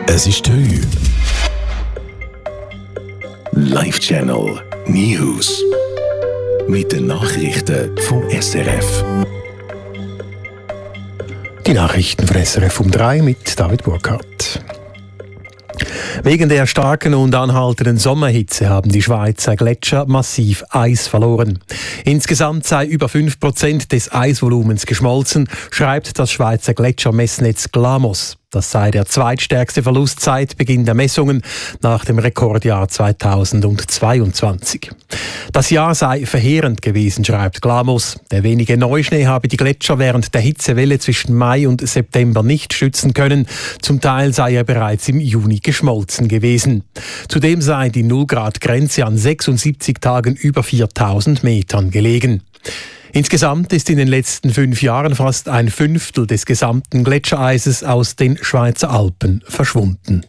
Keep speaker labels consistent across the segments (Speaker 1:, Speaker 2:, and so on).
Speaker 1: Es ist 3 Uhr. Live-Channel News. Mit den Nachrichten vom SRF.
Speaker 2: Die Nachrichten von SRF um 3 mit David Burkhardt. Wegen der starken und anhaltenden Sommerhitze haben die Schweizer Gletscher massiv Eis verloren. Insgesamt sei über 5% des Eisvolumens geschmolzen, schreibt das Schweizer Gletschermessnetz GLAMOS. Das sei der zweitstärkste Verlust seit Beginn der Messungen nach dem Rekordjahr 2022. Das Jahr sei verheerend gewesen, schreibt GLAMOS. Der wenige Neuschnee habe die Gletscher während der Hitzewelle zwischen Mai und September nicht schützen können. Zum Teil sei er bereits im Juni geschmolzen gewesen. Zudem sei die 0-Grad-Grenze an 76 Tagen über 4000 Metern gelegen. Insgesamt ist in den letzten 5 Jahren fast ein Fünftel des gesamten Gletschereises aus den Schweizer Alpen verschwunden.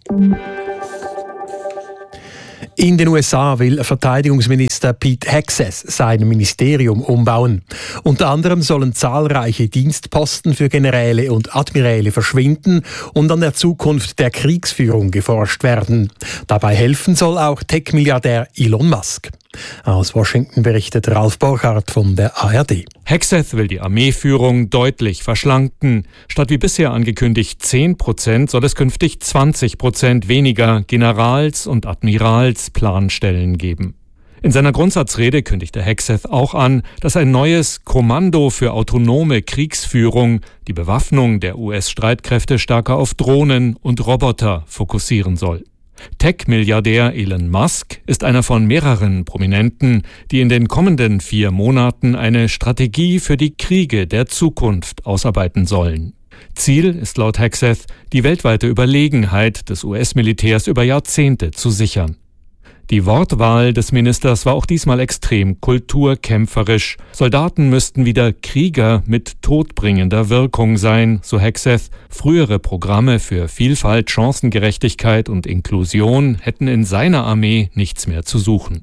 Speaker 2: In den USA will Verteidigungsminister Pete Hegseth sein Ministerium umbauen. Unter anderem sollen zahlreiche Dienstposten für Generäle und Admiräle verschwinden und an der Zukunft der Kriegsführung geforscht werden. Dabei helfen soll auch Tech-Milliardär Elon Musk. Aus Washington berichtet Ralf Borchardt von der ARD.
Speaker 3: Hegseth will die Armeeführung deutlich verschlanken. Statt wie bisher angekündigt 10% soll es künftig 20% weniger Generals- und Admiralsplanstellen geben. In seiner Grundsatzrede kündigte Hegseth auch an, dass ein neues Kommando für autonome Kriegsführung die Bewaffnung der US-Streitkräfte stärker auf Drohnen und Roboter fokussieren soll. Tech-Milliardär Elon Musk ist einer von mehreren Prominenten, die in den kommenden 4 Monaten eine Strategie für die Kriege der Zukunft ausarbeiten sollen. Ziel ist laut Hegseth, die weltweite Überlegenheit des US-Militärs über Jahrzehnte zu sichern. Die Wortwahl des Ministers war auch diesmal extrem kulturkämpferisch. Soldaten müssten wieder Krieger mit todbringender Wirkung sein, so Hegseth. Frühere Programme für Vielfalt, Chancengerechtigkeit und Inklusion hätten in seiner Armee nichts mehr zu suchen.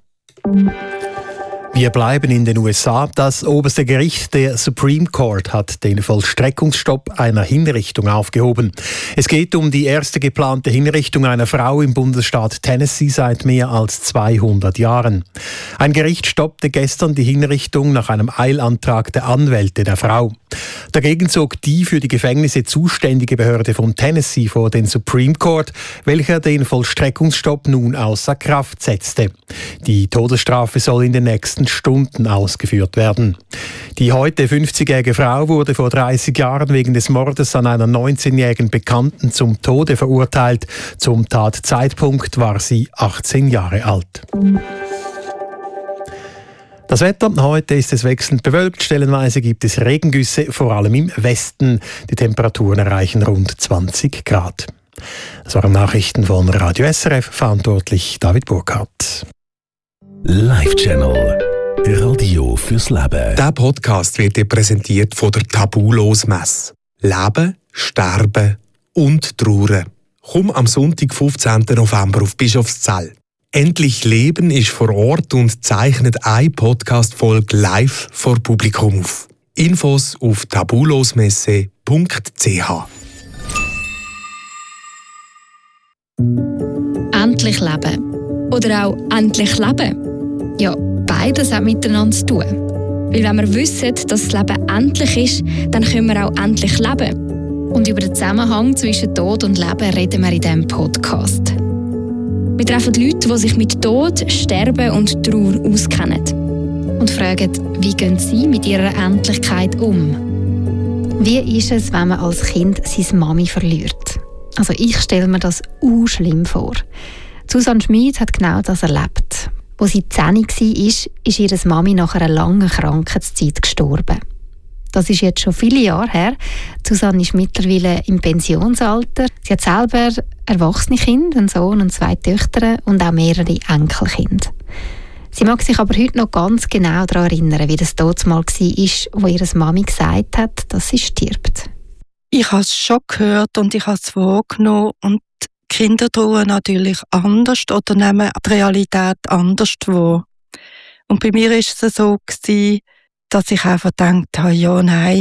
Speaker 2: Wir bleiben in den USA. Das oberste Gericht, der Supreme Court, hat den Vollstreckungsstopp einer Hinrichtung aufgehoben. Es geht um die erste geplante Hinrichtung einer Frau im Bundesstaat Tennessee seit mehr als 200 Jahren. Ein Gericht stoppte gestern die Hinrichtung nach einem Eilantrag der Anwälte der Frau. Dagegen zog die für die Gefängnisse zuständige Behörde von Tennessee vor den Supreme Court, welcher den Vollstreckungsstopp nun außer Kraft setzte. Die Todesstrafe soll in den nächsten Stunden ausgeführt werden. Die heute 50-jährige Frau wurde vor 30 Jahren wegen des Mordes an einer 19-jährigen Bekannten zum Tode verurteilt. Zum Tatzeitpunkt war sie 18 Jahre alt. Das Wetter, heute ist es wechselnd bewölkt, stellenweise gibt es Regengüsse, vor allem im Westen. Die Temperaturen erreichen rund 20 Grad. Das waren Nachrichten von Radio SRF, verantwortlich David Burkhardt.
Speaker 1: Live-Channel Radio fürs Leben.
Speaker 4: Dieser Podcast wird dir präsentiert von der Tabulos-Messe. Leben, Sterben und Trauern. Komm am Sonntag, 15. November auf Bischofszell. Endlich Leben ist vor Ort und zeichnet eine Podcast-Folge live vor Publikum auf. Infos auf tabulosmesse.ch.
Speaker 5: Endlich leben. Oder auch endlich leben. Ja, beides hat miteinander zu tun. Weil wenn wir wissen, dass das Leben endlich ist, dann können wir auch endlich leben. Und über den Zusammenhang zwischen Tod und Leben reden wir in diesem Podcast. Wir treffen Leute, die sich mit Tod, Sterben und Trauer auskennen. Und fragen, wie gehen sie mit ihrer Endlichkeit um?
Speaker 6: Wie ist es, wenn man als Kind seine Mami verliert? Also ich stelle mir das schlimm vor. Susanne Schmid hat genau das erlebt. Als sie 10 war, ist ihre Mami nach einer langen Krankheitszeit gestorben. Das ist jetzt schon viele Jahre her. Susanne ist mittlerweile im Pensionsalter. Sie hat selber erwachsene Kinder, einen Sohn und 2 Töchter und auch mehrere Enkelkinder. Sie mag sich aber heute noch ganz genau daran erinnern, wie das damals war, wo ihre Mami gesagt hat, dass sie stirbt.
Speaker 7: Ich habe es schon gehört und ich habe es wahrgenommen. Und die Kinder trauern natürlich anders oder nehmen die Realität anders wahr. Und bei mir war es so, dass ich einfach gedacht habe, ja, nein,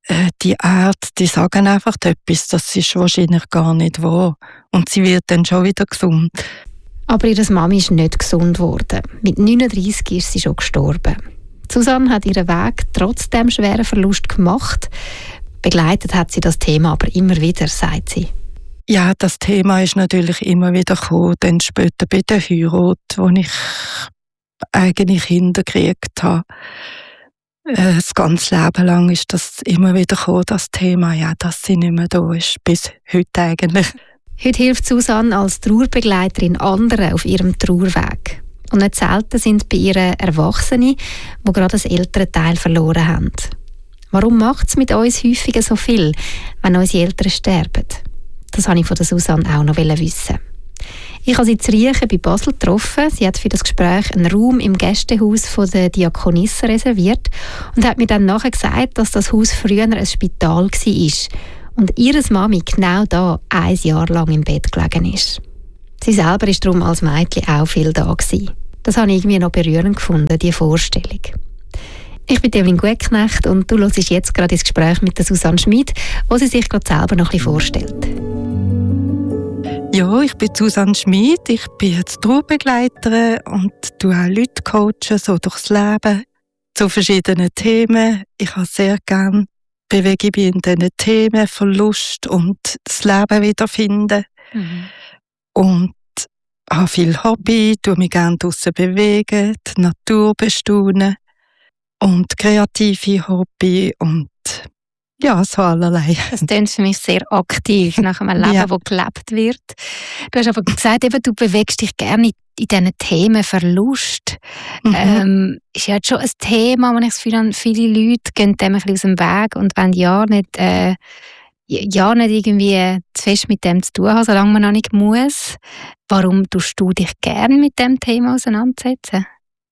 Speaker 7: die Ärzte, die sagen einfach etwas, das ist wahrscheinlich gar nicht wahr. Und sie wird dann schon wieder gesund.
Speaker 6: Aber ihre Mami ist nicht gesund geworden. Mit 39 ist sie schon gestorben. Susanne hat ihren Weg trotz dem schweren Verlust gemacht. Begleitet hat sie das Thema aber immer wieder, sagt sie.
Speaker 7: Ja, das Thema ist natürlich immer wieder gekommen, dann später bei der Heirat, wo ich eigentlich Kinder gekriegt habe. Das ganze Leben lang ist das immer wieder gekommen, das Thema, ja, dass sie nicht mehr da ist, bis heute eigentlich.
Speaker 6: Heute hilft Susanne als Trauerbegleiterin anderen auf ihrem Trauerweg. Und nicht selten sind bei ihr Erwachsene, die gerade einen älteren Teil verloren haben. Warum macht es mit uns häufiger so viel, wenn unsere Eltern sterben? Das wollte ich von der Susanne auch noch wissen. Ich habe sie in Riechen bei Basel getroffen. Sie hat für das Gespräch einen Raum im Gästehaus von der Diakonisse reserviert und hat mir dann nachher gesagt, dass das Haus früher ein Spital war und ihre Mami genau da 1 Jahr lang im Bett gelegen ist. Sie selber war darum als Mädchen auch viel da gewesen. Das habe ich irgendwie noch berührend gefunden, diese Vorstellung. Ich bin Evelyn Gutknecht und du hörst jetzt gerade ins Gespräch mit der Susanne Schmid, wo sie sich gerade selber noch ein bisschen vorstellt.
Speaker 7: Ja, ich bin Susanne Schmid, ich bin jetzt Trauerbegleiterin und tue auch Leute coachen, so durchs Leben, zu verschiedenen Themen. Ich habe sehr gerne bewege mich in diesen Themen Verlust und das Leben wiederfinden. Und habe viel Hobby, tue mich gerne draussen bewegen, die Natur bestaunen und kreative Hobby und ja, so allerlei.
Speaker 6: Das klingt für mich sehr aktiv nach einem Leben, das gelebt wird. Du hast aber gesagt, eben, du bewegst dich gerne in diesen Themen Verlust. Ist ja schon ein Thema, wo ich das Gefühl habe, viele Leute gehen dem ein bisschen aus dem Weg und wollen ja nicht irgendwie zu fest mit dem zu tun haben, solange man noch nicht muss. Warum tust du dich gerne mit dem Thema auseinandersetzen?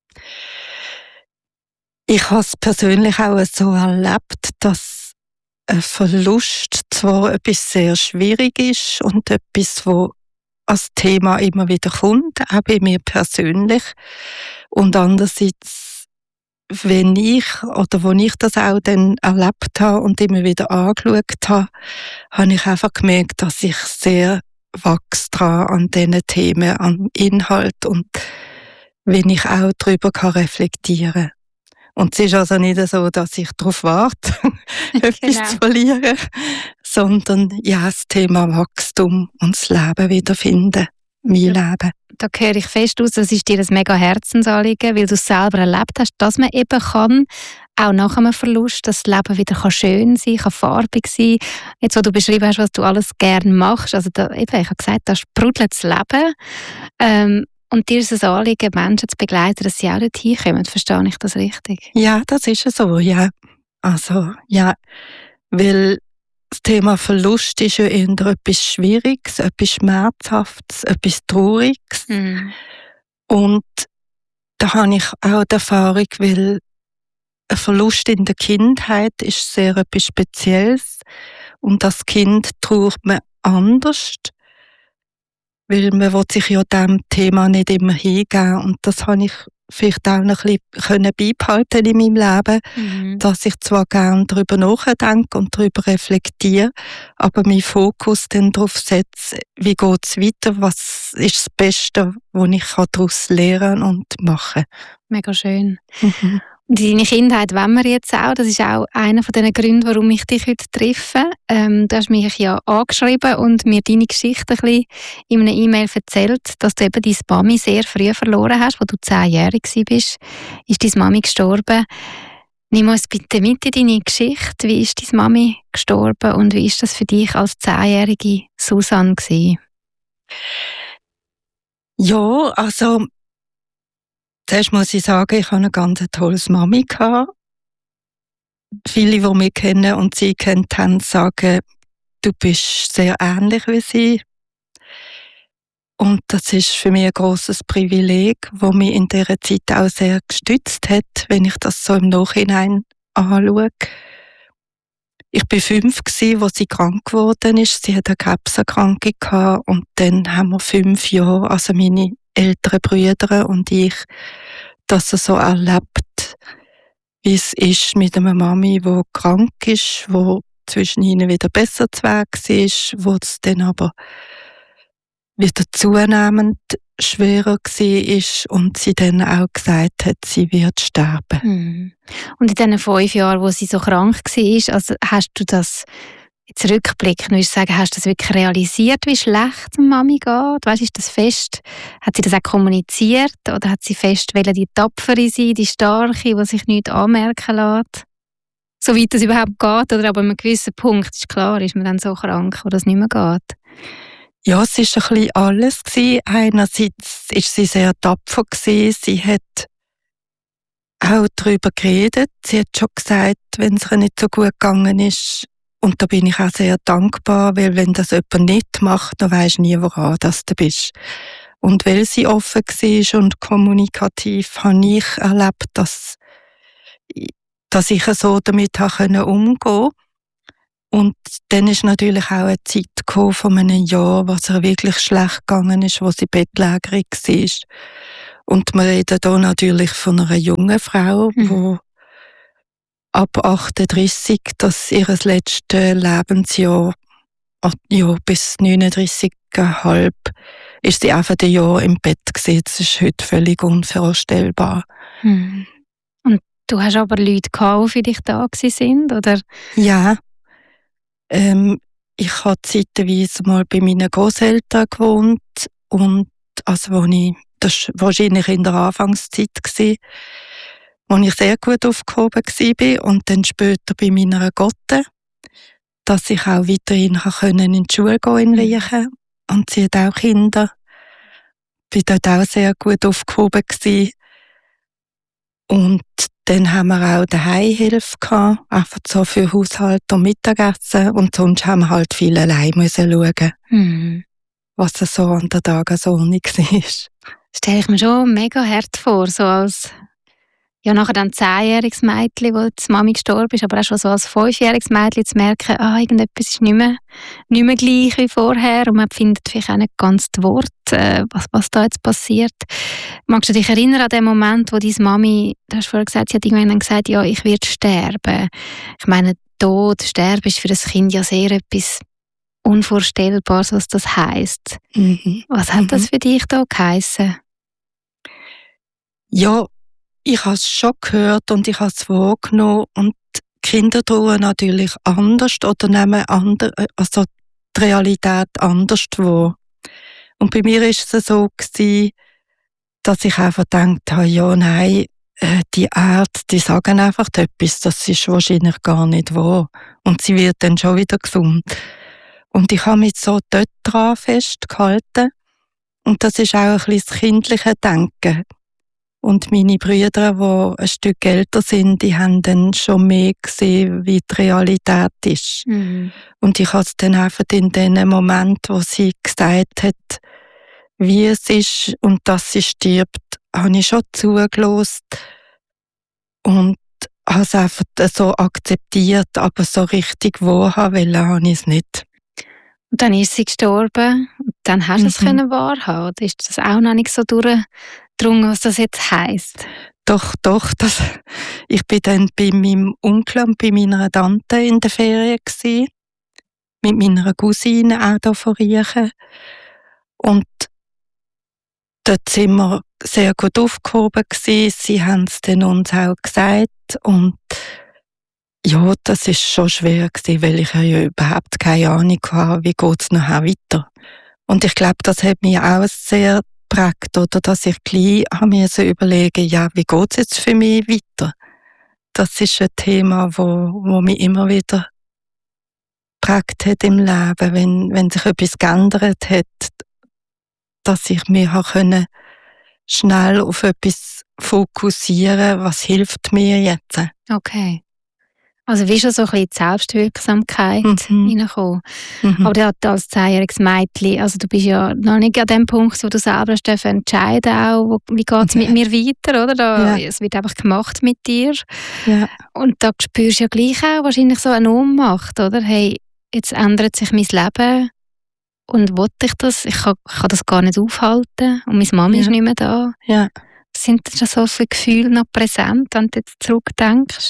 Speaker 7: Ich habe es persönlich auch so erlebt, dass ein Verlust zwar etwas sehr schwierig ist und etwas, wo als Thema immer wieder kommt, auch bei mir persönlich. Und andererseits, wo ich das auch dann erlebt habe und immer wieder angeschaut habe, habe ich einfach gemerkt, dass ich sehr wachse dran an diesen Themen, am Inhalt und wenn ich auch darüber reflektieren kann. Und es ist also nicht so, dass ich darauf warte, etwas zu verlieren, sondern ja, das Thema Wachstum und das Leben wiederfinden, mein Leben.
Speaker 6: Da höre ich fest aus, das ist dir ein mega Herzensanliegen, weil du es selber erlebt hast, dass man eben kann, auch nach einem Verlust, dass das Leben wieder schön sein kann farbig sein. Jetzt, wo du beschrieben hast, was du alles gerne machst, also da, eben, ich habe gesagt, da sprudelt das Leben. Und dir ist es ein Anliegen, Menschen zu begleiten, dass sie auch dort hinkommen. Verstehe ich das richtig?
Speaker 7: Ja, das ist so, ja. Also, ja, weil das Thema Verlust ist ja eher etwas Schwieriges, etwas Schmerzhaftes, etwas Trauriges. Und da habe ich auch die Erfahrung, weil ein Verlust in der Kindheit ist sehr etwas Spezielles. Und das Kind trauert man anders. Weil man will sich ja diesem Thema nicht immer hingeben. Und das habe ich vielleicht auch noch ein bisschen beibehalten in meinem Leben, dass ich zwar gerne darüber nachdenke und darüber reflektiere, aber meinen Fokus dann darauf setze, wie geht es weiter, was ist das Beste, was ich daraus lernen und machen kann.
Speaker 6: Mega schön. Deine Kindheit wollen wir jetzt auch. Das ist auch einer von den Gründen, warum ich dich heute treffe. Du hast mich ja angeschrieben und mir deine Geschichte ein bisschen in einer E-Mail erzählt, dass du eben deine Mami sehr früh verloren hast, als du 10-jährig warst. Ist deine Mami gestorben? Nimm uns bitte mit in deine Geschichte. Wie ist deine Mami gestorben und wie ist das für dich als 10-jährige Susanne gewesen?
Speaker 7: Ja, also zuerst muss ich sagen, ich hatte eine ganz tolles Mami gehabt. Viele, die mich kennen und sie kennt haben, sagen, du bist sehr ähnlich wie sie. Und das ist für mich ein grosses Privileg, das mich in dieser Zeit auch sehr gestützt hat, wenn ich das so im Nachhinein anschaue. Ich war 5, als sie krank geworden ist. Sie hatte eine Krebserkrankung gehabt und dann haben wir 5 Jahre, also meine älteren Brüder und ich, das so erlebt, wie es ist mit einer Mami, die krank ist, wo zwischen ihnen wieder besser zu Weg ist, wo es dann aber wieder zunehmend schwerer war und sie dann auch gesagt hat, sie wird sterben.
Speaker 6: Und in diesen 5 Jahren, wo sie so krank war, also hast du das jetzt rückblickend, würdest du sagen, hast du das wirklich realisiert, wie schlecht es Mami geht? Weißt, ist das fest? Hat sie das auch kommuniziert oder hat sie fest die Tapfere sein, die Starke, die sich nichts anmerken lässt? Soweit es überhaupt geht, oder aber an einem gewissen Punkt ist klar, ist man dann so krank, wo das nicht mehr geht?
Speaker 7: Ja, es war ein bisschen alles. Einerseits war sie sehr tapfer. Sie hat auch darüber geredet. Sie hat schon gesagt, wenn es ihr nicht so gut gegangen ist. Und da bin ich auch sehr dankbar, weil wenn das jemand nicht macht, dann weisst du nie, woran du bist. Und weil sie offen war und kommunikativ, habe ich erlebt, dass ich so damit umgehen konnte. Und dann ist natürlich auch eine Zeit gekommen von einem Jahr, wo es ihr wirklich schlecht gegangen ist, wo sie bettlägerig war. Und wir reden hier natürlich von einer jungen Frau, die ab 38, das ihr letztes Lebensjahr, bis 39,5, ist sie einfach ein Jahr im Bett gewesen. Das ist heute völlig unvorstellbar.
Speaker 6: Und du hast aber Leute gehabt, die für dich da waren, oder?
Speaker 7: Ja. Ich habe zeitweise mal bei meinen Großeltern gewohnt und das war wahrscheinlich in der Anfangszeit gewesen, wo ich sehr gut aufgehoben war und dann später bei meiner Gotte, dass ich auch weiterhin in die Schule gehen in Riechen und sie hat auch Kinder. Ich war dort auch sehr gut aufgehoben gewesen. Und dann haben wir auch daheim Hilfe gehabt, einfach so für Haushalt und Mittagessen. Und sonst haben wir halt viel allein müssen schauen, was so an der Tagesordnung war.
Speaker 6: Stelle ich mir schon mega hart vor, so als nachher dann 10-jähriges Mädchen, wo die Mami gestorben ist, aber auch schon so als 5-jähriges Mädchen zu merken, irgendetwas ist nicht mehr gleich wie vorher und man findet vielleicht auch nicht ganz das Wort, was da jetzt passiert. Magst du dich erinnern an den Moment, wo deine Mami, du hast vorher gesagt, sie hat irgendwann gesagt, ja, ich werde sterben. Ich meine, Tod, Sterben ist für das Kind ja sehr etwas Unvorstellbares, was das heisst. Was hat das für dich da geheissen?
Speaker 7: Ja, ich habe es schon gehört und ich habe es wahrgenommen und die Kinder trauern natürlich anders oder nehmen die Realität anders wahr. Und bei mir war es so gewesen, dass ich einfach gedacht habe, ja, nein, die Ärzte, die sagen einfach etwas, das ist wahrscheinlich gar nicht wahr. Und sie wird dann schon wieder gesund. Und ich habe mich so dort dran festgehalten. Und das ist auch ein bisschen das kindliche Denken. Und meine Brüder, die ein Stück älter sind, die haben dann schon mehr gesehen, wie die Realität ist. Und ich habe es dann einfach in dem Moment, wo sie gesagt hat, wie es ist und dass sie stirbt, habe ich schon zugelassen und habe es einfach so akzeptiert, aber so richtig wahrhaben wollen, habe ich es nicht.
Speaker 6: Und dann ist sie gestorben und dann hast du es wahrhaben. Oder ist das auch noch nicht so durchgedrungen, was das jetzt heisst?
Speaker 7: Doch. Ich bin dann bei meinem Onkel und bei meiner Tante in der Ferien gewesen, mit meiner Cousine auch hier von Riechen. Und dort sind wir sehr gut aufgehoben gewesen. Sie haben es dann uns auch gesagt. Und ja, das ist schon schwer gewesen, weil ich ja überhaupt keine Ahnung hatte, wie geht es nachher weiter. Und ich glaube, das hat mich auch sehr geprägt, oder dass ich gleich mir so überlegen, ja, wie geht es jetzt für mich weiter? Das ist ein Thema, wo mich immer wieder geprägt hat im Leben, wenn sich etwas geändert hat, dass ich mich schnell auf etwas fokussieren, was hilft mir jetzt.
Speaker 6: Okay. Also wie schon so ein bisschen die Selbstwirksamkeit reingekommen. Aber du als 10-jähriges Mädchen, also du bist ja noch nicht an dem Punkt, wo du selber entscheiden auch, wie geht es mit mir weiter, oder? Es wird einfach gemacht mit dir. Ja. Und da spürst du ja gleich auch wahrscheinlich so eine Ohnmacht, oder? Hey, jetzt ändert sich mein Leben und will ich das? Ich kann das gar nicht aufhalten und meine Mami ist nicht mehr da.
Speaker 7: Ja.
Speaker 6: sind da so viele Gefühle noch präsent, wenn du jetzt zurückdenkst?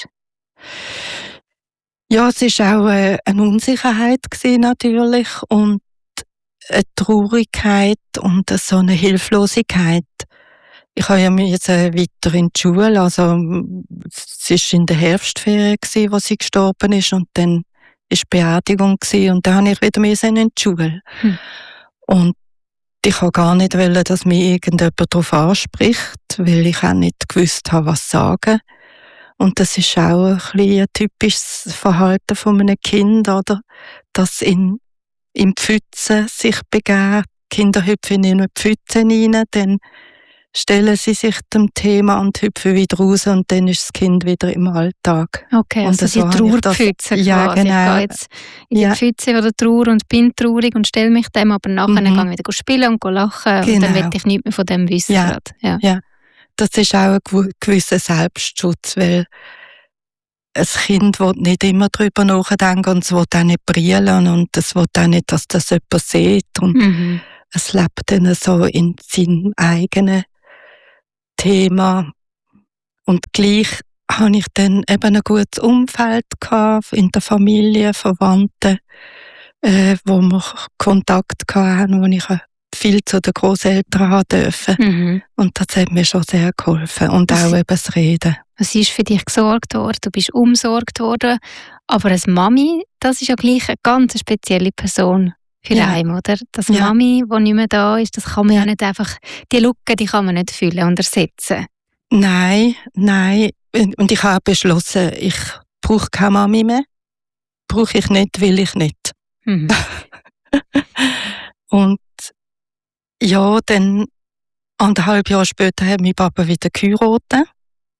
Speaker 7: Ja, es war auch eine Unsicherheit gewesen, natürlich und eine Traurigkeit und so eine Hilflosigkeit. Ich habe ja jetzt weiter in die Schule, also es war in der Herbstferien gewesen, wo sie gestorben ist und dann war die Beerdigung gewesen, und dann musste ich wieder in die Schule. Und ich wollte gar nicht, dass mich irgendjemand darauf anspricht, weil ich auch nicht gewusst habe, was sagen. Und das ist auch ein bisschen ein typisches Verhalten von einem Kind, oder? Dass im Pfützen sich begehrt. Kinder hüpfen in eine Pfütze rein, dann stellen sie sich dem Thema und hüpfen wieder raus und dann ist das Kind wieder im Alltag.
Speaker 6: Okay,
Speaker 7: und
Speaker 6: also die Trauerpfütze quasi.
Speaker 7: Ja, genau.
Speaker 6: Ich gehe jetzt in die Pfütze oder Trauer und bin traurig und stelle mich dem, aber nachher gehe ich wieder spielen und lachen und dann will ich nichts mehr von dem wissen.
Speaker 7: Ja. Das ist auch ein gewisser Selbstschutz, weil ein Kind will nicht immer darüber nachdenken und es will auch nicht brillen und es will auch nicht, dass das jemand sieht und es lebt dann so in seinem eigenen Thema. Und gleich habe ich dann eben ein gutes Umfeld gehabt, in der Familie, Verwandten, wo wir Kontakt hatten, wo ich viel zu den Großeltern haben dürfen. Und das hat mir schon sehr geholfen. Und auch eben das Reden.
Speaker 6: Es ist für dich gesorgt worden, du bist umsorgt worden. Aber als Mami, das ist ja gleich eine ganz spezielle Person für einen, oder? Das Mami, die nicht mehr da ist, das kann man ja nicht einfach, die Lücke, die kann man nicht füllen und ersetzen.
Speaker 7: Nein. Und ich habe beschlossen, ich brauche keine Mami mehr. Brauche ich nicht, will ich nicht. Und ja, dann 1,5 Jahre später hat mein Papa wieder geheiratet.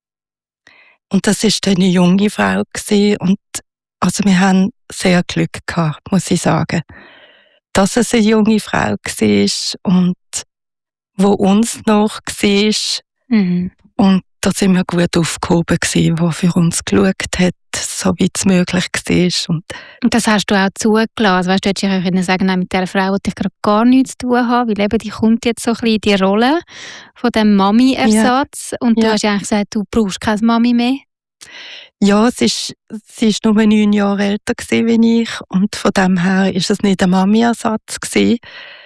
Speaker 7: Und das war dann eine junge Frau gewesen. Und also wir haben sehr Glück gehabt, muss ich sagen. Dass es eine junge Frau war und wo uns noch war. Und da sind wir gut aufgehoben gewesen, die für uns geschaut hat, so wie es möglich war.
Speaker 6: Und das hast du auch zugelassen. Weißt, du hättest ja können sagen, nein, mit dieser Frau wollte ich gerade gar nichts zu tun haben, weil eben die kommt jetzt so ein bisschen in die Rolle von dem Mami-Ersatz. Und du hast ja eigentlich gesagt, du brauchst keine Mami mehr.
Speaker 7: Ja, sie ist nur 9 Jahre älter gewesen wie ich und von dem her war es nicht ein Mami-Ersatz gewesen.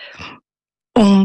Speaker 7: Und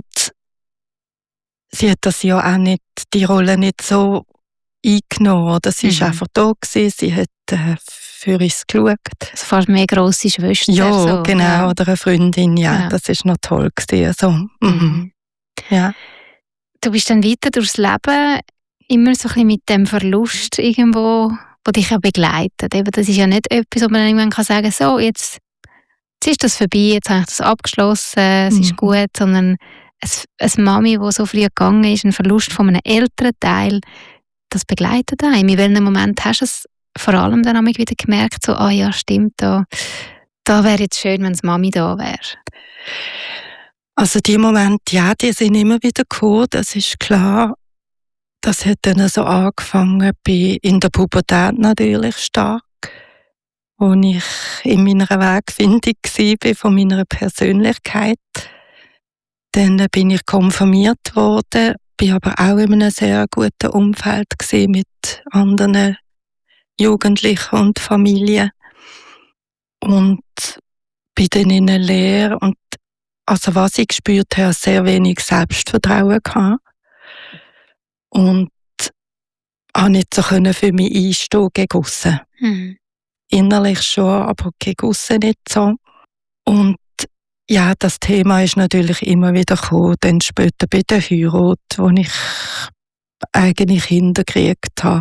Speaker 7: sie hat das ja auch nicht, die Rolle nicht so eingenommen, oder? Sie ist einfach da gewesen, sie hat für uns geschaut.
Speaker 6: Also fast mehr grosse Schwester.
Speaker 7: Ja,
Speaker 6: so.
Speaker 7: genau, oder eine Freundin, das ist noch toll gewesen. Also, ja.
Speaker 6: Du bist dann weiter durchs Leben, immer so ein bisschen mit dem Verlust irgendwo, der dich ja begleitet. Eben, das ist ja nicht etwas, wo man dann irgendwann sagen kann, so, jetzt ist das vorbei, jetzt habe ich das abgeschlossen, es ist gut, sondern eine Mami, die so früh gegangen ist, ein Verlust von einem älteren Teil, das begleitet einen. In welchem Moment hast du es vor allem dann wieder gemerkt, so, ja, stimmt, da wäre jetzt schön, wenn es Mami da wäre?
Speaker 7: Also die Momente, die sind immer wieder gekommen, das ist klar. Das hat dann so angefangen in der Pubertät natürlich stark, wo ich in meiner Wegfindung war von meiner Persönlichkeit. Dann bin ich konfirmiert worden, bin aber auch in einem sehr guten Umfeld mit anderen Jugendlichen und Familien. Und bin dann in einer Lehre und also was ich gespürt habe, sehr wenig Selbstvertrauen gehabt. Und auch nicht so für mich einstehen gegen aussen. Innerlich schon, aber gegen aussen nicht so. Und ja, das Thema ist natürlich immer wieder gekommen, dann später bei der Heirat, wo ich eigene Kinder gekriegt habe.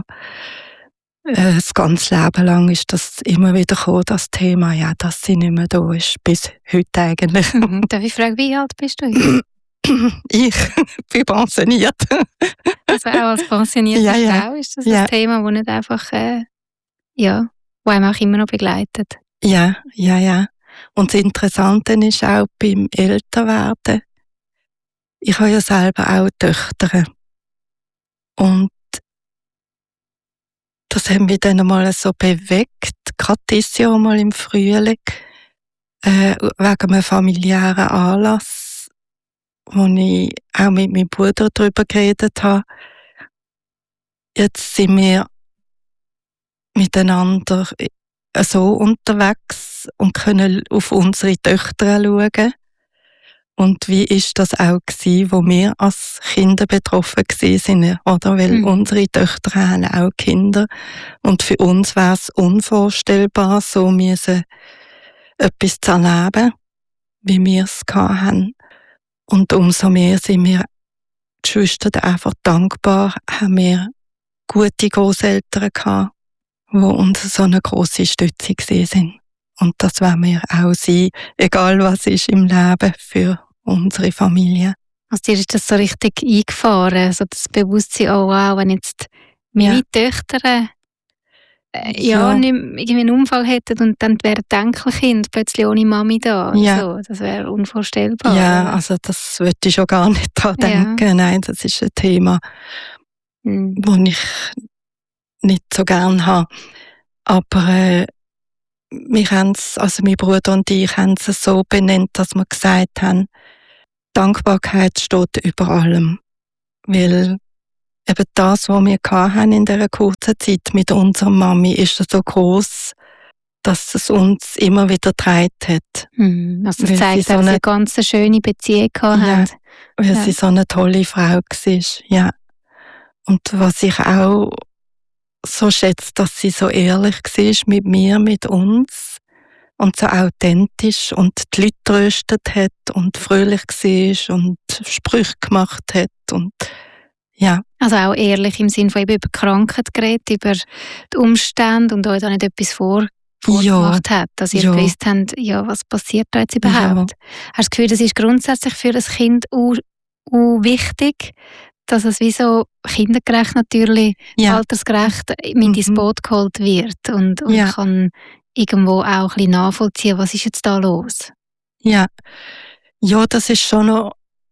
Speaker 7: Das ganze Leben lang ist das immer wieder gekommen, das Thema, dass sie nicht mehr da ist, bis heute eigentlich.
Speaker 6: Darf ich fragen, wie alt bist du?
Speaker 7: Ich bin pensioniert.
Speaker 6: Also auch als pensionierte Frau ist das ein Thema, das nicht einfach, wo einem auch immer noch begleitet.
Speaker 7: Ja. Und das Interessante ist auch beim Älterwerden, ich habe ja selber auch Töchter. Und das hat mich dann einmal so bewegt, gerade dieses Jahr mal im Frühling, wegen einem familiären Anlass, wo ich auch mit meinem Bruder darüber geredet habe. jetzt sind wir miteinander so unterwegs und können auf unsere Töchter schauen. Und wie ist das auch gewesen, wo wir als Kinder betroffen waren, oder? Weil unsere Töchter haben auch Kinder. Und für uns wäre es unvorstellbar, so müssen etwas zu erleben, wie wir es hatten. Und umso mehr sind wir die Schwestern einfach dankbar, haben wir gute Grosseltern gehabt, die uns so eine grosse Stütze waren. Und das wollen wir auch sein, egal was ist im Leben für unsere Familie.
Speaker 6: Also dir ist das so richtig eingefahren, so das Bewusstsein, oh wow, wenn jetzt meine Töchter nicht irgendwie einen Unfall hätten und dann wäre ein Enkelkind plötzlich ohne Mami da.
Speaker 7: Ja.
Speaker 6: So, das wäre unvorstellbar.
Speaker 7: Ja,
Speaker 6: oder?
Speaker 7: also das würde ich schon gar nicht daran denken. Nein, das ist ein Thema, das ich nicht so gerne habe. Aber wir haben es, also mein Bruder und ich haben es so benannt, dass wir gesagt haben, Dankbarkeit steht über allem. Weil eben das, was wir hatten in dieser kurzen Zeit mit unserer Mami, ist so gross, dass es uns immer wieder getragen hat.
Speaker 6: Also das zeigt, dass sie eine ganz schöne Beziehung hatten.
Speaker 7: Weil sie so eine tolle Frau war. Ja. Und was ich auch so schätze, dass sie so ehrlich war mit mir, mit uns. Und so authentisch und die Leute tröstet hat und fröhlich war und Sprüche gemacht hat. Und ja.
Speaker 6: Also auch ehrlich im Sinne von eben über Krankheit geredet, über die Umstände und euch da nicht etwas vorgemacht hat, dass ihr gewusst habt, ja, was passiert da jetzt überhaupt. Ja. Hast du das Gefühl, das ist grundsätzlich für ein Kind wichtig, dass es wie so kindergerecht natürlich, altersgerecht mit ins Boot geholt wird und kann irgendwo auch ein bisschen nachvollziehen, was ist jetzt da los?
Speaker 7: Ja, das ist schon noch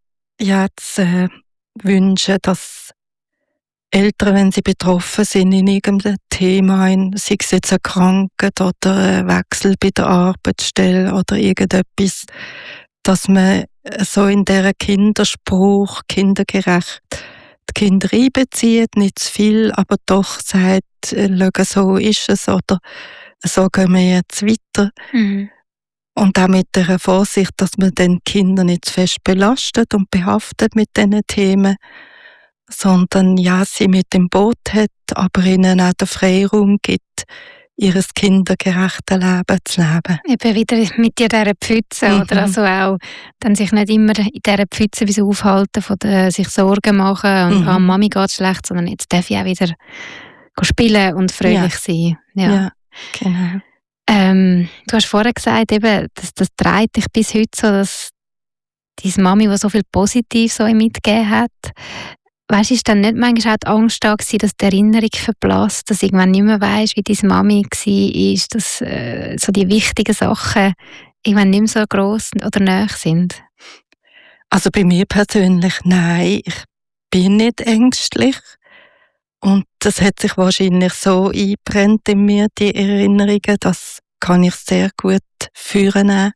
Speaker 7: zu wünschen, dass Eltern, wenn sie betroffen sind in irgendeinem Thema, sei es jetzt eine Krankheit oder ein Wechsel bei der Arbeitsstelle oder irgendetwas, dass man so in dieser Kinderspruch, kindergerecht, die Kinder einbezieht, nicht zu viel, aber doch sagt, schau, so ist es oder so gehen wir jetzt weiter. Und auch mit der Vorsicht, dass man den Kinder nicht zu fest belastet und behaftet mit diesen Themen, sondern sie mit dem Boot hat, aber ihnen auch den Freiraum gibt, ihr kindergerechtes Leben zu leben.
Speaker 6: Eben wieder mit dieser Pfütze, oder? Also auch dann sich nicht immer in dieser Pfütze so aufhalten, von sich Sorgen machen und Mami geht schlecht, sondern jetzt darf ich auch wieder spielen und fröhlich sein.
Speaker 7: Ja, genau.
Speaker 6: Du hast vorher gesagt, eben, das treibt dich bis heute so, dass deine Mami, die so viel Positives so mitgegeben hat, weißt du, ist dann nicht manchmal auch die Angst da gewesen, dass die Erinnerung verblasst, dass du irgendwann nicht mehr weisst, wie deine Mami war, dass so die wichtigen Sachen irgendwann nicht mehr so gross oder nahe sind?
Speaker 7: Also bei mir persönlich, nein, ich bin nicht ängstlich. Und das hat sich wahrscheinlich so eingebrennt in mir, die Erinnerungen, das kann ich sehr gut führen.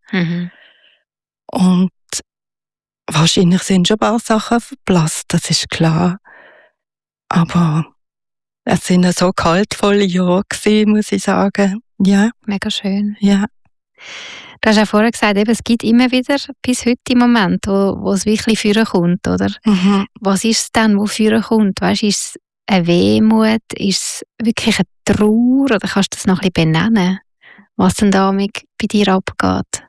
Speaker 7: Und wahrscheinlich sind schon ein paar Sachen verblasst, das ist klar. Aber es sind so kaltvolle Jahre gewesen, muss ich sagen. Ja.
Speaker 6: Mega schön.
Speaker 7: Ja.
Speaker 6: Du hast ja vorher gesagt, eben, es gibt immer wieder bis heute im Moment, wo es wirklich führen kommt, oder? Was ist es denn, wo führen kommt? Weißt, ist es eine Wehmut? Ist es wirklich eine Trauer? Oder kannst du das noch ein bisschen benennen? Was denn da bei dir abgeht?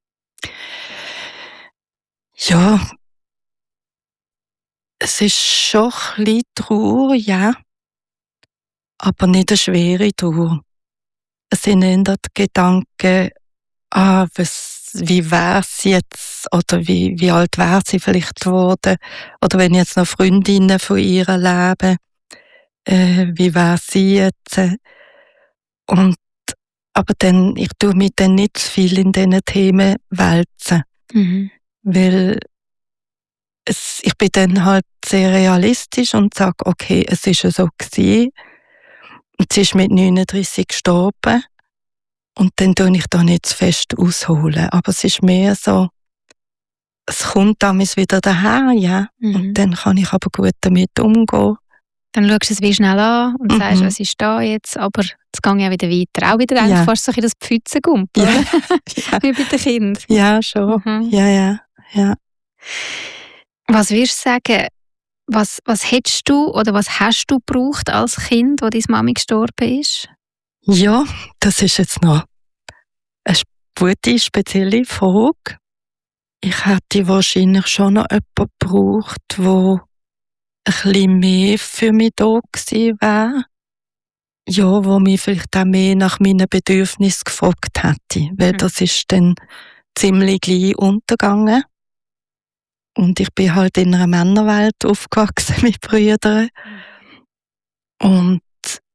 Speaker 7: Ja, es ist schon ein bisschen Trauer, ja. Aber nicht eine schwere Trauer. Es sind eher die Gedanken, wie wäre sie jetzt? Oder wie alt wäre sie vielleicht geworden? Oder wenn jetzt noch Freundinnen von ihr leben, wie wäre sie jetzt? Aber dann, ich tue mich dann nicht zu viel in diesen Themen wälzen. Weil ich bin dann halt sehr realistisch und sage, okay, es ist ja so gewesen. Und sie ist mit 39 gestorben. Und dann tue ich da nicht zu fest ausholen. Aber es ist mehr so, es kommt damals wieder daher, ja. Und dann kann ich aber gut damit umgehen.
Speaker 6: Dann schaust du es wie schnell an und sagst, was ist da jetzt, aber es geht ja wieder weiter. Auch wieder eigentlich fast so ein bisschen das Pfützengump, oder? Ja. Wie bei den Kindern.
Speaker 7: Ja, schon. Ja.
Speaker 6: Was würdest du sagen, was hättest du oder was hast du gebraucht als Kind, wo deine Mami gestorben ist?
Speaker 7: Ja, das ist jetzt noch eine gute, spezielle Frage. Ich hätte wahrscheinlich schon noch jemanden gebraucht, der ein bisschen mehr für mich da gewesen wäre. Ja, wo mich vielleicht auch mehr nach meinen Bedürfnissen gefragt hätte. Weil das ist dann ziemlich gleich untergegangen. Und ich bin halt in einer Männerwelt aufgewachsen mit Brüdern. Und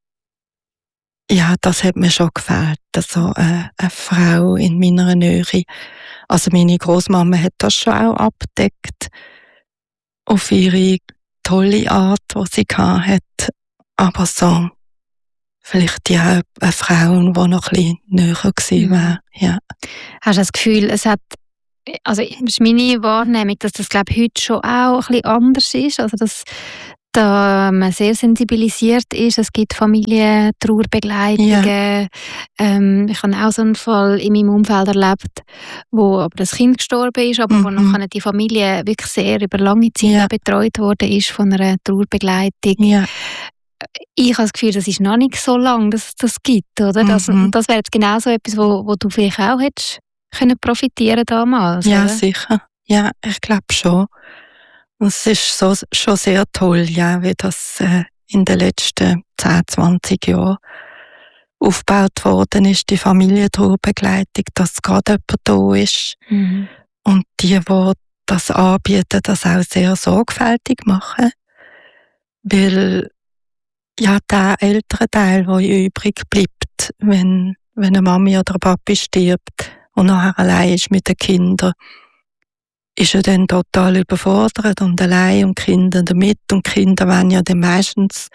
Speaker 7: ja, das hat mir schon gefällt. Also eine Frau in meiner Nähe. Also meine Großmama hat das schon auch abgedeckt. Auf ihre tolle Art, die sie hatte. Aber so, vielleicht ja eine Frau, die noch ein bisschen näher gewesen wäre. Ja.
Speaker 6: Hast du das Gefühl, es hat, also das ist meine Wahrnehmung, dass das, glaube ich, heute schon auch ein bisschen anders ist. Also dass da man sehr sensibilisiert ist. Es gibt Familientrauerbegleitungen. Ja. Ich habe auch so einen Fall in meinem Umfeld erlebt, wo aber das Kind gestorben ist, aber wo nachher die Familie wirklich sehr über lange Zeit betreut worden ist von einer Trauerbegleitung. Ja. Ich habe das Gefühl, das ist noch nicht so lange, dass es das gibt, oder? Das wäre jetzt genau so etwas, wo du vielleicht auch hättest können profitieren damals.
Speaker 7: Ja,
Speaker 6: oder?
Speaker 7: Sicher. Ja, ich glaube schon. Und es ist schon sehr toll, ja, wie das in den letzten 10, 20 Jahren aufgebaut worden ist, die Familientrauerbegleitung, dass gerade jemand da ist. Und die das anbieten, das auch sehr sorgfältig machen. Weil ja, der ältere Teil, der übrig bleibt, wenn eine Mami oder ein Papi stirbt und nachher allein ist mit den Kindern, ist er dann total überfordert und allein und die Kinder damit. Und die Kinder wollen ja dann meistens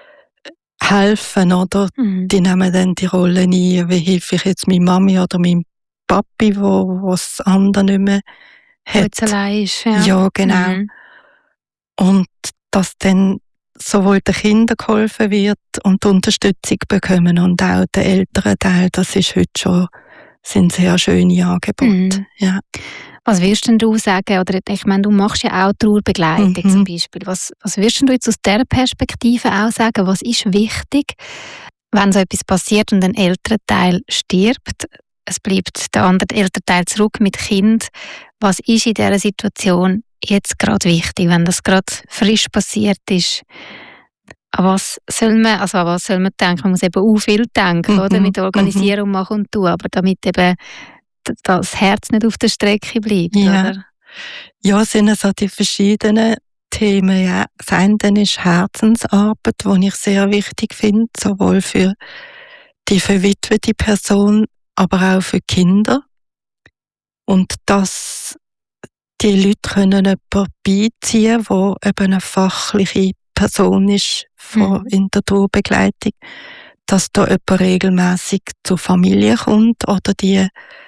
Speaker 7: helfen, oder? Die nehmen dann die Rolle ein, wie helfe ich jetzt meiner Mami oder meinem Papi, wo das andere nicht mehr hat.
Speaker 6: Jetzt allein ist, ja.
Speaker 7: Ja, genau. Und dass dann sowohl den Kindern geholfen wird und die Unterstützung bekommen und auch den älteren Teil, das ist heute schon, sind sehr schöne Angebote. Ja.
Speaker 6: Was würdest denn du sagen, oder ich meine, du machst ja auch Trauerbegleitung zum Beispiel. Was würdest du jetzt aus dieser Perspektive auch sagen? Was ist wichtig, wenn so etwas passiert und ein älterer Teil stirbt? Es bleibt der andere ältere Teil zurück mit Kind. Was ist in dieser Situation jetzt gerade wichtig, wenn das gerade frisch passiert ist? An was soll man denken? Man muss eben auch viel denken, oder? Mit Organisierung machen und tun, aber damit eben das Herz nicht auf der Strecke bleibt, oder?
Speaker 7: Ja, es sind so die verschiedenen Themen. Ja. Das eine ist Herzensarbeit, die ich sehr wichtig finde, sowohl für die verwitwete Person, aber auch für Kinder. Und dass die Leute können jemanden beiziehen, der eben eine fachliche Person ist in der Trauerbegleitung, dass da jemand regelmässig zur Familie kommt oder die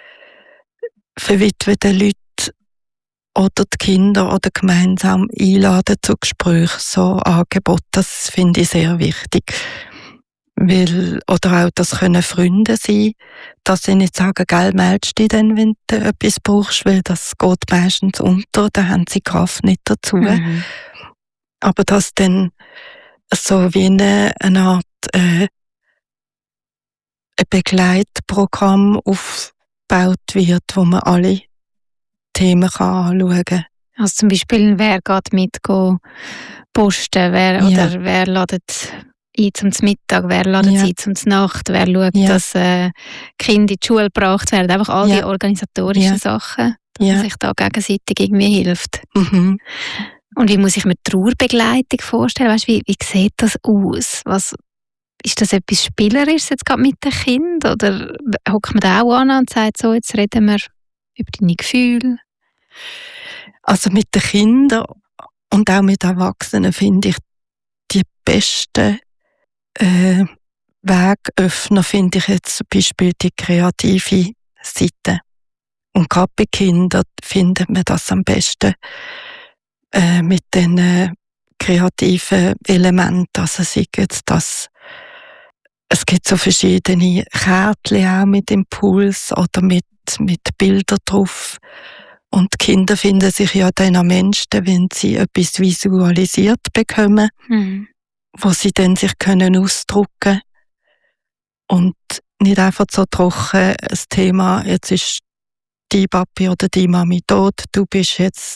Speaker 7: verwitweten Leute oder die Kinder oder gemeinsam einladen zu Gesprächen. So Angebot, das finde ich sehr wichtig. Oder auch, das können Freunde sein, dass sie nicht sagen, gell, meldest dich dann, wenn du etwas brauchst, weil das geht meistens unter, da haben sie Kraft nicht dazu. Aber dass dann so wie eine Art ein Begleitprogramm aufgebaut wird, wo man alle Themen anschauen kann.
Speaker 6: Also zum Beispiel, wer geht mit posten, wer ladet ein zum Mittag, wer ladet ein zum Nacht, wer schaut, dass Kinder in die Schule gebracht werden. Einfach all die organisatorischen Sachen, dass sich da gegenseitig irgendwie hilft. Und wie muss ich mir Trauerbegleitung vorstellen? Weißt, wie sieht das aus? Ist das etwas Spielerisches jetzt gerade mit den Kindern? Oder hockt man da auch an und sagt, so, jetzt reden wir über deine Gefühle?
Speaker 7: Also mit den Kindern und auch mit Erwachsenen finde ich die besten Wegöffner, finde ich jetzt zum Beispiel die kreative Seite. Und gerade bei Kindern findet man das am besten mit den kreativen Elemente. Also sei jetzt das, es gibt so verschiedene Kärtchen auch mit Impuls oder mit Bildern drauf. Und die Kinder finden sich ja dann am menschsten, wenn sie etwas visualisiert bekommen, wo sie dann sich können ausdrücken und nicht einfach so trocken das Thema, jetzt ist die Papi oder die Mami tot, du bist jetzt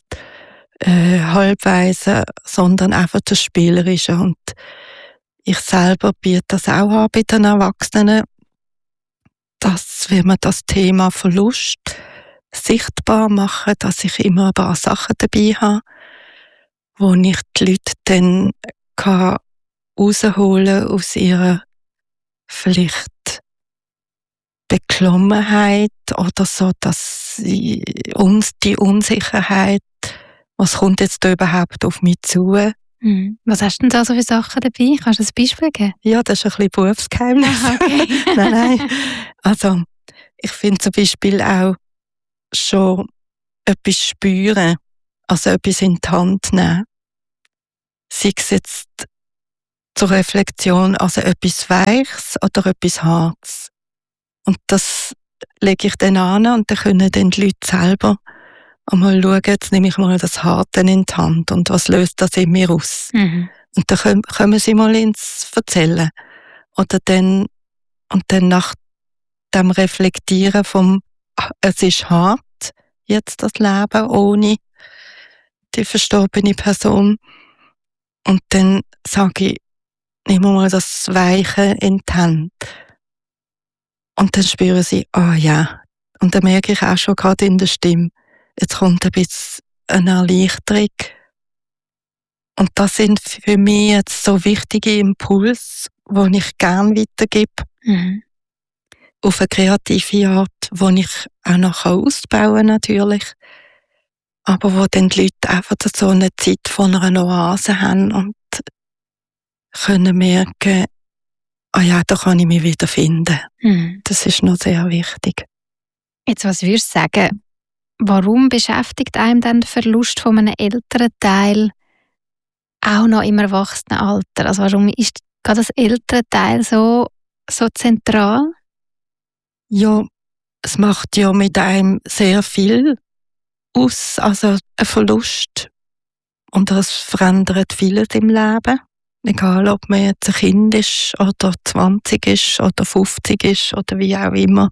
Speaker 7: halbweise, sondern einfach das Spielerische. Und ich selber biete das auch an bei den Erwachsenen, dass, wenn man das Thema Verlust sichtbar machen, dass ich immer ein paar Sachen dabei habe, wo ich die Leute dann rausholen aus ihrer vielleicht Beklommenheit oder so, dass uns die Unsicherheit, was kommt jetzt da überhaupt auf mich zu?
Speaker 6: Was hast du denn da so für Sachen dabei? Kannst du ein Beispiel geben?
Speaker 7: Ja, das ist ein bisschen Berufsgeheimnis.
Speaker 6: Okay.
Speaker 7: Nein. Also, ich finde zum Beispiel auch schon etwas spüren, also etwas in die Hand nehmen. Sei es jetzt zur Reflexion, also etwas Weiches oder etwas Hartes. Und das lege ich dann an und dann können dann die Leute selber einmal schauen, jetzt nehme ich mal das Harte in die Hand und was löst das in mir aus? Und dann kommen sie mal ins Erzählen. Oder dann, und dann nach dem Reflektieren vom, es ist hart, jetzt das Leben ohne die verstorbene Person. Und dann sage ich, nehme mal das Weiche in die Hand. Und dann spüren sie, ja. Und dann merke ich auch schon gerade in der Stimme, jetzt kommt ein bisschen eine Erleichterung. Und das sind für mich jetzt so wichtige Impulse, die ich gerne weitergebe. Auf eine kreative Art, die ich auch noch ausbauen kann, natürlich. Aber wo dann die Leute einfach so eine Zeit von einer Oase haben und können merken, ja, da kann ich mich wieder finden. Das ist noch sehr wichtig.
Speaker 6: Jetzt, was würdest du sagen, warum beschäftigt einem dann der Verlust von einem älteren Teil auch noch im Erwachsenenalter? Also warum ist gerade das ältere Teil so zentral?
Speaker 7: Ja, es macht ja mit einem sehr viel aus, also ein Verlust. Und das verändert vieles im Leben. Egal, ob man jetzt ein Kind ist oder 20 ist oder 50 ist oder wie auch immer.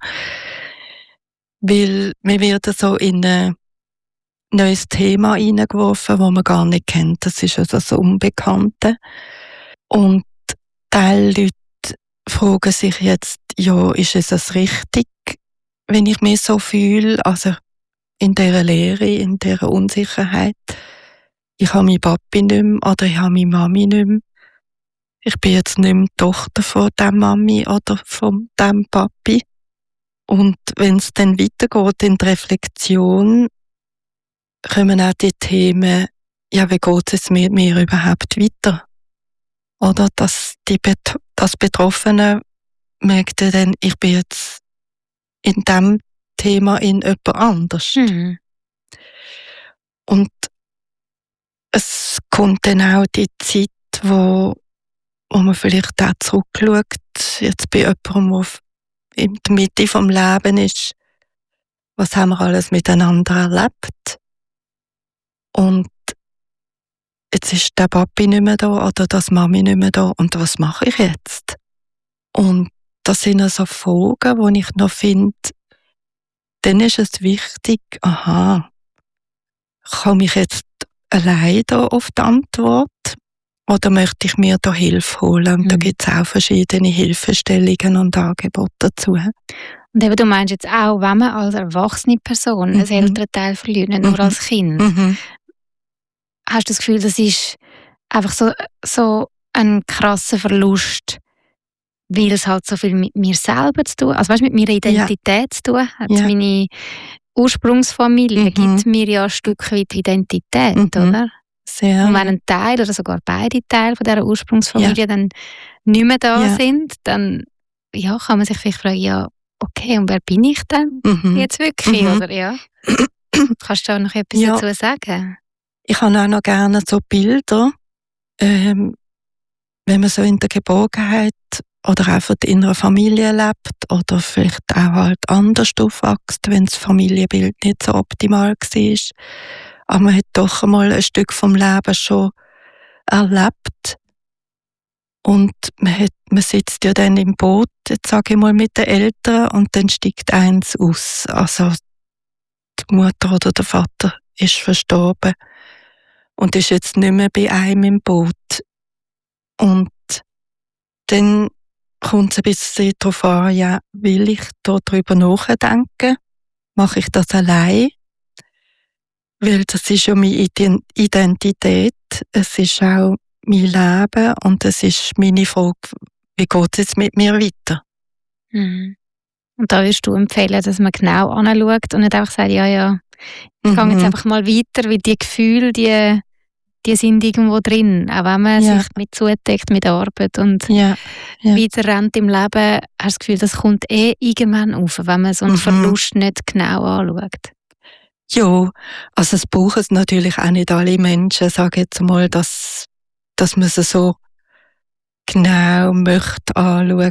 Speaker 7: Weil wir werden so in ein neues Thema hineingeworfen, das man gar nicht kennt. Das ist also das Unbekannte. Und Teil Leute fragen sich jetzt, ja, ist es das richtig, wenn ich mich so fühle? Also in dieser Leere, in dieser Unsicherheit. Ich habe meine Papi nicht mehr oder ich habe meine Mami nicht mehr. Ich bin jetzt nicht mehr die Tochter von dieser Mami oder von diesem Papi. Und wenn es dann weitergeht in die Reflexion, kommen auch die Themen, ja, wie geht es mit mir überhaupt weiter? Oder dass das Betroffene merkt dann, ich bin jetzt in diesem Thema in jemand anders. Und es kommt dann auch die Zeit, wo man vielleicht auch zurückschaut, jetzt bei jemandem, der in der Mitte vom Leben ist, was haben wir alles miteinander erlebt? Und jetzt ist der Papi nicht mehr da oder das Mami nicht mehr da und was mache ich jetzt? Und das sind also Fragen, wo ich noch finde, dann ist es wichtig, komme ich jetzt allein da auf die Antwort oder möchte ich mir da Hilfe holen? Und da gibt es auch verschiedene Hilfestellungen und Angebote dazu.
Speaker 6: Und eben, du meinst jetzt auch, wenn man als erwachsene Person einen älteren Teil verliert, nicht nur als Kind, hast du das Gefühl, das ist einfach so ein krasser Verlust, weil es halt so viel mit mir selber zu tun, also weißt, mit meiner Identität zu tun hat. Meine Ursprungsfamilie gibt mir ja ein Stück weit Identität, oder?
Speaker 7: Sehr.
Speaker 6: Und wenn ein Teil oder sogar beide Teile von dieser Ursprungsfamilie dann nicht mehr da sind, dann kann man sich vielleicht fragen, okay, und wer bin ich denn jetzt wirklich? Oder, Kannst du da noch etwas dazu sagen?
Speaker 7: Ich habe auch noch gerne so Bilder, wenn man so in der Geborgenheit oder einfach in einer Familie lebt oder vielleicht auch halt anders aufwächst, wenn das Familienbild nicht so optimal war. Aber man hat doch einmal ein Stück vom Leben schon erlebt. Und man sitzt ja dann im Boot, jetzt sage ich mal, mit den Eltern und dann steigt eins aus. Also die Mutter oder der Vater ist verstorben und ist jetzt nicht mehr bei einem im Boot. Und dann kommt es ein bisschen darauf an, ja, will ich da drüber nachdenken? Mache ich das allein? Weil das ist ja meine Identität, es ist auch mein Leben und es ist meine Frage, wie geht es jetzt mit mir weiter?
Speaker 6: Mhm. Und da würdest du empfehlen, dass man genau anschaut und nicht einfach sagt, ja, ich gehe jetzt einfach mal weiter, weil die Gefühle, die sind irgendwo drin. Auch wenn man sich mit zudeckt mit der Arbeit und weiter rennt im Leben, hast du das Gefühl, das kommt irgendwann auf, wenn man so einen Verlust nicht genau anschaut.
Speaker 7: Ja, also es brauchen es natürlich auch nicht alle Menschen, sage ich jetzt mal, dass man es so genau möchte anschauen